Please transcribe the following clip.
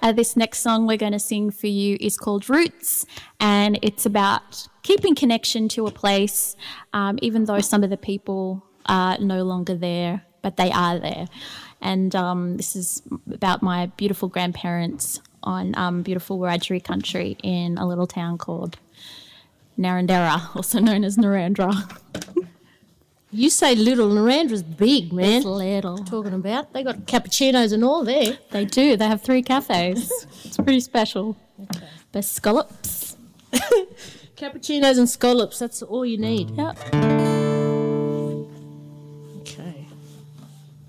This next song we're going to sing for you is called Roots, and it's about keeping connection to a place, even though some of the people are no longer there, but they are there. And this is about my beautiful grandparents on beautiful Wiradjuri country in a little town called Narrandera, also known as Narrandera. You say little, Narandra's big, man. It's little. Talking about, they got cappuccinos and all there. They do. They have 3 cafes. It's pretty special. Okay. There's scallops. Cappuccinos and scallops, that's all you need. Yep.